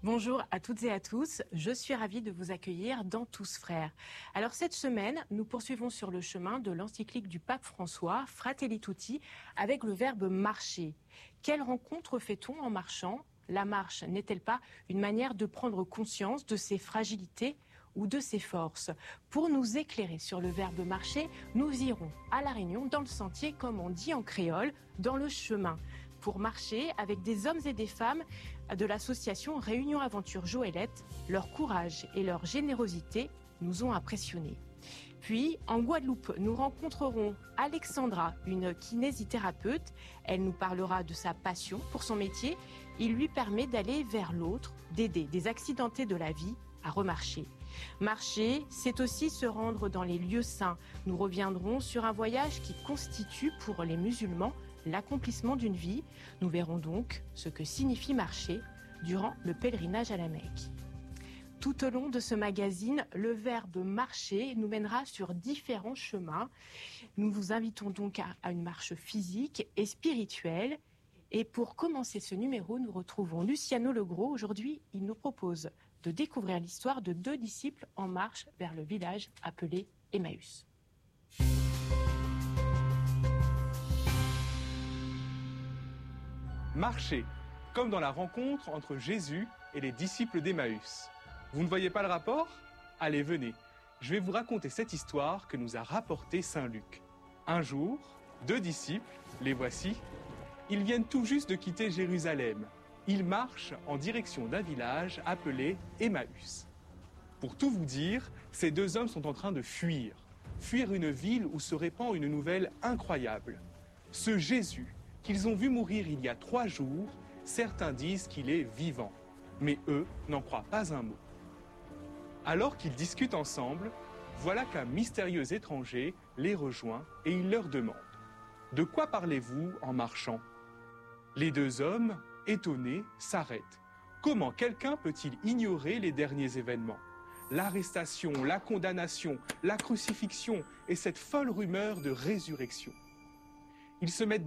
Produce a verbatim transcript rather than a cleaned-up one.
Bonjour à toutes et à tous, je suis ravie de vous accueillir dans Tous Frères. Alors cette semaine, nous poursuivons sur le chemin de l'encyclique du pape François, Fratelli Tutti, avec le verbe marcher. Quelle rencontre fait-on en marchant? La marche n'est-elle pas une manière de prendre conscience de ses fragilités ou de ses forces? Pour nous éclairer sur le verbe marcher, nous irons à La Réunion, dans le sentier, comme on dit en créole, dans le chemin, pour marcher avec des hommes et des femmes de l'association Réunion Aventure Joëlette. Leur courage et leur générosité nous ont impressionnés. Puis, en Guadeloupe, nous rencontrerons Alexandra, une kinésithérapeute. Elle nous parlera de sa passion pour son métier. Il lui permet d'aller vers l'autre, d'aider des accidentés de la vie à remarcher. Marcher, c'est aussi se rendre dans les lieux saints. Nous reviendrons sur un voyage qui constitue pour les musulmans l'accomplissement d'une vie. Nous verrons donc ce que signifie marcher durant le pèlerinage à la Mecque. Tout au long de ce magazine, le verbe marcher nous mènera sur différents chemins. Nous vous invitons donc à, à une marche physique et spirituelle. Et pour commencer ce numéro, nous retrouvons Luciano Legros. Aujourd'hui, il nous propose de découvrir l'histoire de deux disciples en marche vers le village appelé Emmaüs. Marcher, comme dans la rencontre entre Jésus et les disciples d'Emmaüs. Vous ne voyez pas le rapport? Allez, venez. Je vais vous raconter cette histoire que nous a rapportée saint Luc. Un jour, deux disciples, les voici, ils viennent tout juste de quitter Jérusalem. Ils marchent en direction d'un village appelé Emmaüs. Pour tout vous dire, ces deux hommes sont en train de fuir. Fuir une ville où se répand une nouvelle incroyable. Ce Jésus qu'ils ont vu mourir il y a trois jours, certains disent qu'il est vivant. Mais eux n'en croient pas un mot. Alors qu'ils discutent ensemble, voilà qu'un mystérieux étranger les rejoint et il leur demande « De quoi parlez-vous en marchant ?» Les deux hommes, étonnés, s'arrêtent. Comment quelqu'un peut-il ignorer les derniers événements? L'arrestation, la condamnation, la crucifixion et cette folle rumeur de résurrection. Ils se mettent